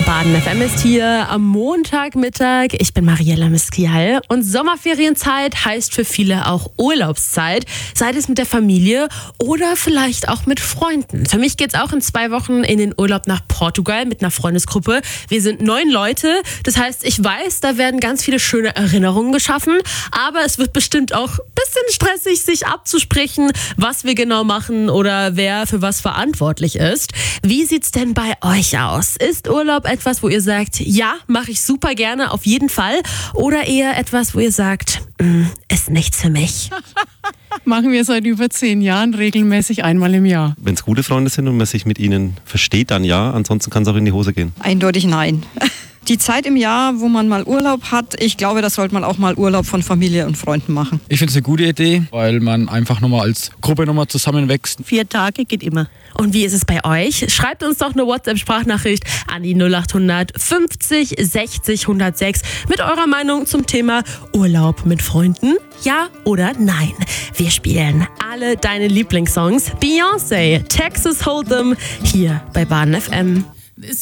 Baden FM ist hier am Montagmittag. Ich bin Mariella Miskial und Sommerferienzeit heißt für viele auch Urlaubszeit, sei es mit der Familie oder vielleicht auch mit Freunden. Für mich geht's auch in 2 Wochen in den Urlaub nach Portugal mit einer Freundesgruppe. Wir sind 9 Leute, das heißt, ich weiß, da werden ganz viele schöne Erinnerungen geschaffen, aber es wird bestimmt auch ein bisschen stressig, sich abzusprechen, was wir genau machen oder wer für was verantwortlich ist. Wie sieht's denn bei euch aus? Ist Urlaub etwas, wo ihr sagt, ja, mache ich super gerne, auf jeden Fall? Oder eher etwas, wo ihr sagt, ist nichts für mich? Machen wir seit über 10 Jahren regelmäßig einmal im Jahr. Wenn es gute Freunde sind und man sich mit ihnen versteht, dann ja. Ansonsten kann es auch in die Hose gehen. Eindeutig nein. Die Zeit im Jahr, wo man mal Urlaub hat, ich glaube, da sollte man auch mal Urlaub von Familie und Freunden machen. Ich finde es eine gute Idee, weil man einfach nochmal als Gruppe zusammenwächst. 4 Tage geht immer. Und wie ist es bei euch? Schreibt uns doch eine WhatsApp-Sprachnachricht an die 0800 50 60 106 mit eurer Meinung zum Thema Urlaub mit Freunden. Ja oder nein? Wir spielen alle deine Lieblingssongs. Beyoncé, Texas Hold'em, hier bei Baden FM.